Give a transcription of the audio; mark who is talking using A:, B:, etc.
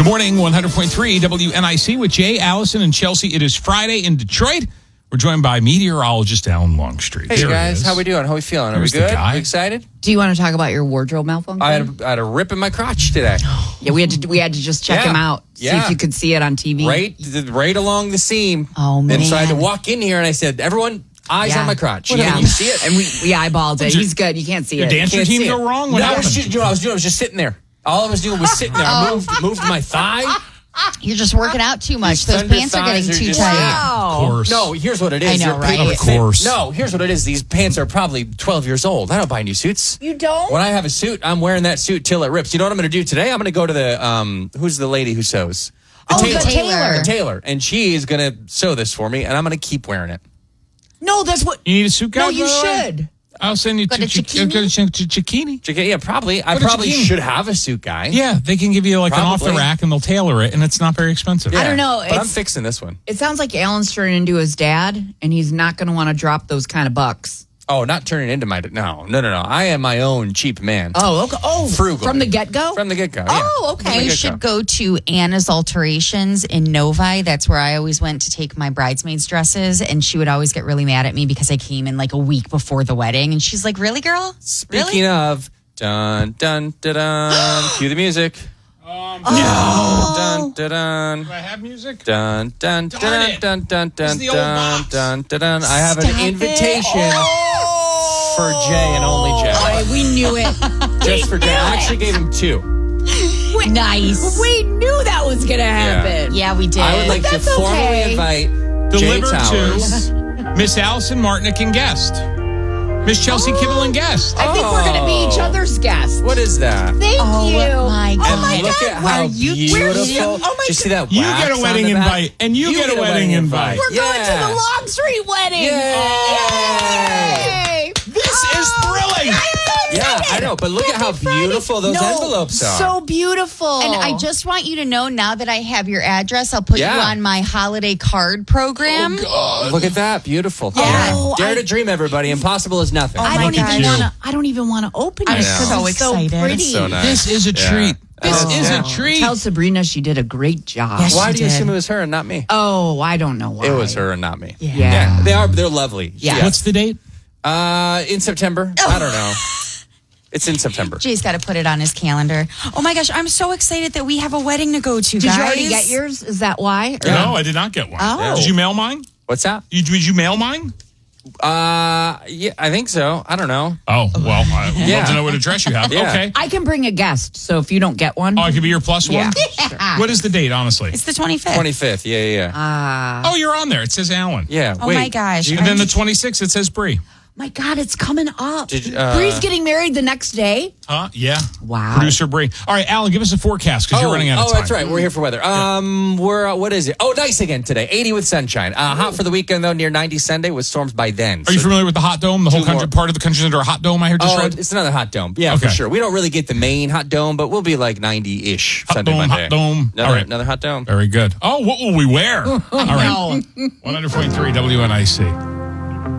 A: Good morning, 100.3 WNIC with Jay, Allison, and Chelsea. It is Friday in Detroit. We're joined by meteorologist Alan Longstreet.
B: Hey, guys. How we doing? How we feeling? Are we good? Are we excited?
C: Do you want to talk about your wardrobe malfunction?
B: I had a rip in my crotch today.
C: Yeah, we had to just check him out, see if you could see it on TV.
B: Right along the seam.
C: Oh, man.
B: And so I had to walk in here and I said, everyone, eyes on my crotch.
C: Yeah.
B: Can you see it?
C: And we eyeballed it. He's good. You can't see
A: Your
C: it.
A: dance routine go wrong?
B: What happened? I was just sitting there. All I was doing was sitting there. I moved my thigh.
D: You're just working out too much.
B: These
D: Those pants are getting
B: thighs
D: too
B: just-
D: tight.
A: Of course.
B: No, here's what it is.
D: I know,
B: Your
D: right?
B: paper
A: Of course.
B: No, here's what it is. These pants are probably 12 years old. I don't buy new suits.
C: You don't?
B: When I have a suit, I'm wearing that suit till it rips. You know what I'm going to do today? I'm going to go to the, who's the lady who sews?
C: The tailor.
B: The tailor. And she is going to sew this for me, and I'm going to keep wearing it.
C: No, that's what.
A: You need a suit guy?
C: No, you should.
A: I'll send you to Chikini.
B: Yeah, probably. I
A: Go to
B: probably
A: Chikini.
B: should have a suit guy.
A: Yeah, they can give you like an off the
B: Probably.
A: rack and they'll tailor it, and it's not very expensive.
C: I don't know.
B: But I'm fixing this one.
C: It sounds like Alan's turning into his dad, and he's not going to want to drop those kind of bucks.
B: Oh, not turning into my... No. I am my own cheap man.
C: Oh, okay. Oh,
B: Frugal.
C: From the get-go?
B: From the get-go,
C: Oh,
B: yeah.
C: okay.
B: From the
D: You
B: get-go.
D: should go to Anna's Alterations in Novi. That's where I always went to take my bridesmaids' dresses, and she would always get really mad at me because I came in like a week before the wedding, and she's like, "Really, girl?
B: Speaking of... Dun, dun, dun, dun. Cue the music.
A: No.
B: Dun, dun, dun.
A: Do I have music?
B: Dun, dun,
A: Darn
B: dun,
A: it.
B: dun, dun,
A: This
B: dun,
A: is the old
B: dun,
A: box.
B: dun, dun, dun. I have
D: Stop
B: an
D: it.
B: invitation for Jay and only Jay.
C: Oh, we knew it.
B: Just for Jay. I actually gave him 2.
D: Nice."
C: We knew that was going to happen.
D: Yeah, we did.
B: I would like to
C: That's
B: formally
C: okay.
B: invite Jay
A: Delivered
B: Towers.
A: to Miss Allison Martinick and guest. Miss Chelsea Kibble and guest.
C: I think we're going to be each other's guests.
B: What is that?
C: Thank
D: Oh,
C: you.
D: my God.
B: And
D: my
B: look
D: God,
B: at how
D: were you-
B: beautiful.
C: Oh, my
B: Did you see that
A: You
B: wax
A: get a
B: on
A: wedding
B: the back?
A: invite, and you get a wedding invite.
C: We're going to the Longstreet wedding.
B: Yay!
A: This is thrilling.
B: Yeah, I know, but look at how beautiful those envelopes are.
C: So beautiful.
D: And I just want you to know, now that I have your address, I'll put you
B: Yeah.
D: on my holiday card program.
B: Look at that, beautiful.
C: Oh,
B: Dare to dream, everybody. Impossible is nothing.
C: I
D: my
C: don't even
D: gosh.
C: want to. I don't even want to open it.
D: I'm
B: so
C: because it's
D: excited.
C: So pretty.
B: It's so nice.
A: This is a
B: Yeah.
A: treat. This is a
B: Yeah.
A: treat.
C: Tell Sabrina she did a great job.
D: Yes,
B: Why
D: she
B: do you
D: did.
B: assume it was her and not me?
C: Oh, I don't know why.
B: It was her and not me.
C: Yeah.
B: They're lovely.
C: Yeah.
A: What's the date?
B: In September. I don't know. It's in September.
D: Jay's got to put it on his calendar. Oh my gosh, I'm so excited that we have a wedding to go to,
C: Did
D: guys.
C: you already get yours? Is that why? Or-
A: No, I did not get one.
C: Oh.
A: Did you mail mine?
B: What's that?
A: Did you mail mine?
B: Yeah, I think so. I don't know.
A: Oh, well, I'd love
B: Yeah.
A: to know what address you have.
B: Yeah.
A: Okay.
C: I can bring a guest, so if you don't get one.
A: Oh, I could be your plus one?
C: Yeah.
A: What is the date, honestly?
D: It's the 25th.
B: 25th. Yeah.
A: Oh, you're on there. It says Alan.
B: Yeah.
D: Oh
B: wait.
D: my gosh.
A: And then the 26th, it says Bree.
C: My God, it's coming up.
B: Did you,
C: Bree's getting married the next day.
A: Huh? Yeah.
C: Wow.
A: Producer Bree. All right, Alan, give us a forecast because you're running out of time.
B: that's right. We're here for weather. We're what is it? Oh, nice again today. 80 with sunshine. Hot for the weekend though. Near 90 Sunday with storms by then.
A: Are you familiar with the hot dome? The whole
B: Two
A: country,
B: more.
A: part of the country's under a hot dome, I heard just
B: Oh,
A: read?
B: it's another hot dome. Yeah,
A: Okay.
B: for sure. We don't really get the main hot dome, but we'll be like 90-ish
A: Hot
B: Sunday,
A: dome,
B: Monday.
A: hot dome.
B: Another,
A: All right.
B: another hot dome.
A: Very good. Oh, what will we wear? All right. 100.3 WNIC.